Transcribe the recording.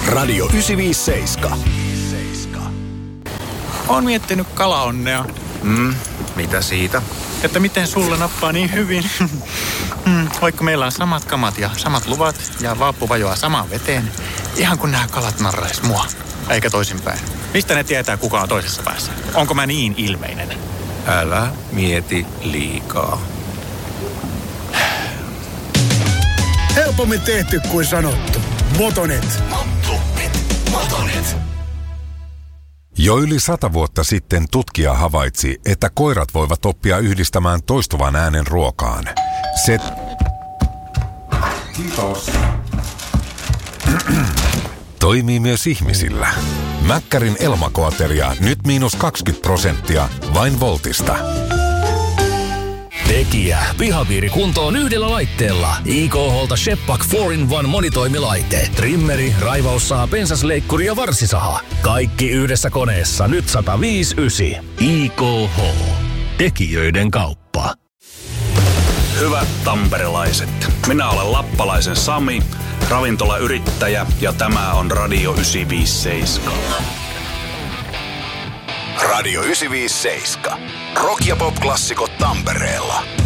Radio 957. Oon miettinyt kalaonnea. Mitä siitä? Että miten sulla nappaa niin hyvin. Vaikka meillä on samat kamat ja samat luvat ja vaappu vajoaa samaan veteen. Ihan kun nämä kalat narrais mua. Eikä toisinpäin. Mistä ne tietää, kuka on toisessa päässä? Onko mä niin ilmeinen? Älä mieti liikaa. Helpommin tehty kuin sanottu. Motonet. Motonet. Jo yli 100 vuotta sitten tutkija havaitsi, että koirat voivat oppia yhdistämään toistuvan äänen ruokaan. Se... Kiitos. Toimii myös ihmisillä. Mäkkärin Elmakoateria nyt -20% vain Voltista. Tekijä. Pihapiiri kuntoon yhdellä laitteella. IKH:lta Shepak 4-in-1 monitoimilaite. Trimmeri, raivaussaha, pensasleikkuri ja varsisaha. Kaikki yhdessä koneessa. Nyt 105,9. IKH. Tekijöiden kauppa. Hyvät tamperelaiset. Minä olen lappalaisen Sami, ravintolayrittäjä ja tämä on Radio 957. Radio 957. Rock- ja pop-klassikot Tampereella.